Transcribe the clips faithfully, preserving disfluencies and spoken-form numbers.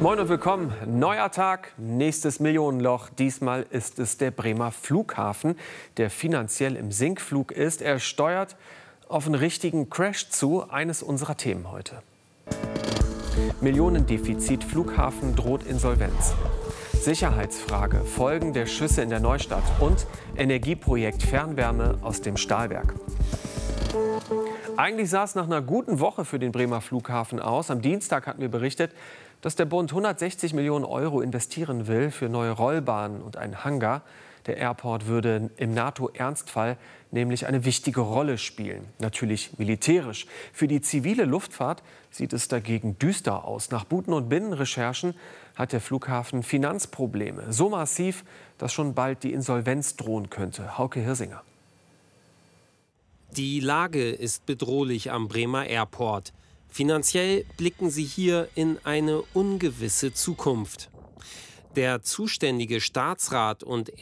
Moin und willkommen. Neuer Tag, nächstes Millionenloch. Diesmal ist es der Bremer Flughafen, der finanziell im Sinkflug ist. Er steuert auf einen richtigen Crash zu. Eines unserer Themen heute. Millionendefizit, Flughafen droht Insolvenz. Sicherheitsfrage, Folgen der Schüsse in der Neustadt und Energieprojekt Fernwärme aus dem Stahlwerk. Eigentlich sah es nach einer guten Woche für den Bremer Flughafen aus. Am Dienstag hatten wir berichtet, dass der Bund hundertsechzig Millionen Euro investieren will für neue Rollbahnen und einen Hangar. Der Airport würde im NATO-Ernstfall nämlich eine wichtige Rolle spielen. Natürlich militärisch. Für die zivile Luftfahrt sieht es dagegen düster aus. Nach Buten- und Binnenrecherchen hat der Flughafen Finanzprobleme. So massiv, dass schon bald die Insolvenz drohen könnte. Hauke Hirsinger. Die Lage ist bedrohlich am Bremer Airport. Finanziell blicken sie hier in eine ungewisse Zukunft. Der zuständige Staatsrat und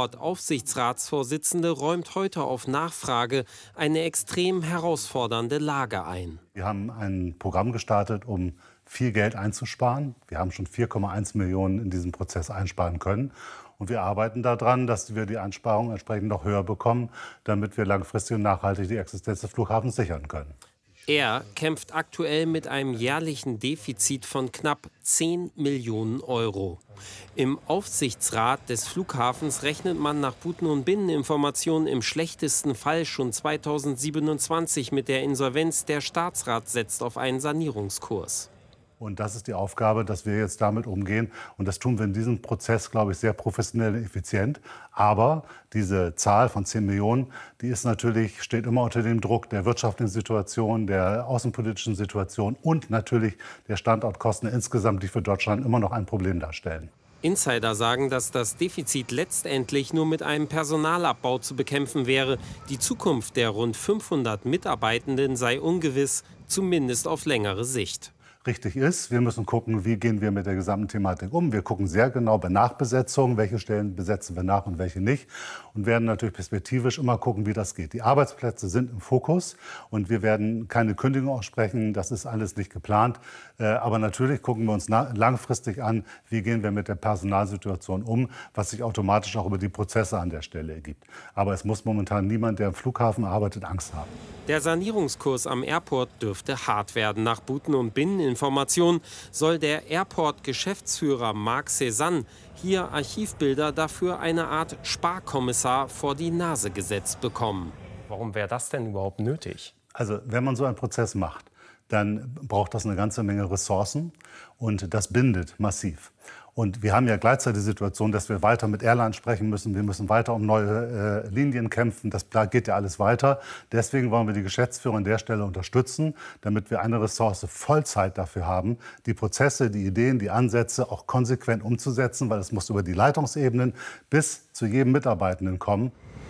Airport-Aufsichtsratsvorsitzende räumt heute auf Nachfrage eine extrem herausfordernde Lage ein. Wir haben ein Programm gestartet, um viel Geld einzusparen. Wir haben schon vier Komma eins Millionen in diesem Prozess einsparen können. Und wir arbeiten daran, dass wir die Einsparungen entsprechend noch höher bekommen, damit wir langfristig und nachhaltig die Existenz des Flughafens sichern können. Er kämpft aktuell mit einem jährlichen Defizit von knapp zehn Millionen Euro. Im Aufsichtsrat des Flughafens rechnet man nach Buten- und Binneninformationen im schlechtesten Fall schon zweitausendsiebenundzwanzig mit der Insolvenz. Der Staatsrat setzt auf einen Sanierungskurs. Und das ist die Aufgabe, dass wir jetzt damit umgehen. Und das tun wir in diesem Prozess, glaube ich, sehr professionell und effizient. Aber diese Zahl von zehn Millionen, die ist natürlich, steht immer unter dem Druck der wirtschaftlichen Situation, der außenpolitischen Situation und natürlich der Standortkosten insgesamt, die für Deutschland immer noch ein Problem darstellen. Insider sagen, dass das Defizit letztendlich nur mit einem Personalabbau zu bekämpfen wäre. Die Zukunft der rund fünfhundert Mitarbeitenden sei ungewiss, zumindest auf längere Sicht. Richtig ist. Wir müssen gucken, wie gehen wir mit der gesamten Thematik um. Wir gucken sehr genau bei Nachbesetzung, welche Stellen besetzen wir nach und welche nicht. Und werden natürlich perspektivisch immer gucken, wie das geht. Die Arbeitsplätze sind im Fokus und wir werden keine Kündigung aussprechen. Das ist alles nicht geplant. Aber natürlich gucken wir uns langfristig an, wie gehen wir mit der Personalsituation um, was sich automatisch auch über die Prozesse an der Stelle ergibt. Aber es muss momentan niemand, der im Flughafen arbeitet, Angst haben. Der Sanierungskurs am Airport dürfte hart werden. Nach Buten- und Binneninformationen soll der Airport-Geschäftsführer Marc Cézanne hier Archivbilder dafür eine Art Sparkommissar vor die Nase gesetzt bekommen. Warum wäre das denn überhaupt nötig? Also wenn man so einen Prozess macht, dann braucht das eine ganze Menge Ressourcen und das bindet massiv. Und wir haben ja gleichzeitig die Situation, dass wir weiter mit Airlines sprechen müssen. Wir müssen weiter um neue äh, Linien kämpfen. Das geht ja alles weiter. Deswegen wollen wir die Geschäftsführer an der Stelle unterstützen, damit wir eine Ressource Vollzeit dafür haben, die Prozesse, die Ideen, die Ansätze auch konsequent umzusetzen, weil es muss über die Leitungsebenen bis zu jedem Mitarbeitenden kommen.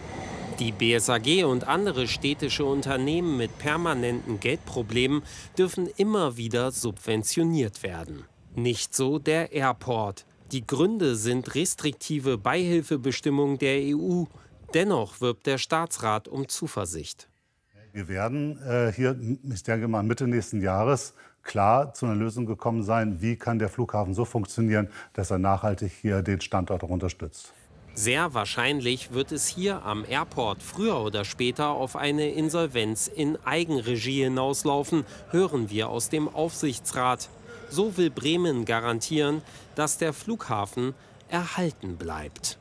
Die B S A G und andere städtische Unternehmen mit permanenten Geldproblemen dürfen immer wieder subventioniert werden. Nicht so der Airport. Die Gründe sind restriktive Beihilfebestimmungen der E U. Dennoch wirbt der Staatsrat um Zuversicht. Wir werden äh, hier, ich denke mal Mitte nächsten Jahres, klar zu einer Lösung gekommen sein, wie kann der Flughafen so funktionieren, dass er nachhaltig hier den Standort auch unterstützt. Sehr wahrscheinlich wird es hier am Airport früher oder später auf eine Insolvenz in Eigenregie hinauslaufen, hören wir aus dem Aufsichtsrat. So will Bremen garantieren, dass der Flughafen erhalten bleibt.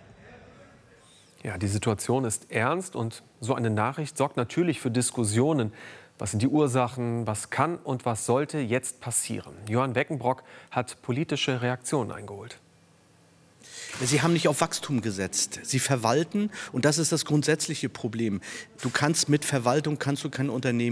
Ja, die Situation ist ernst und so eine Nachricht sorgt natürlich für Diskussionen. Was sind die Ursachen, was kann und was sollte jetzt passieren? Johann Beckenbrock hat politische Reaktionen eingeholt. Sie haben nicht auf Wachstum gesetzt. Sie verwalten und das ist das grundsätzliche Problem. Du kannst mit Verwaltung kannst du kein Unternehmen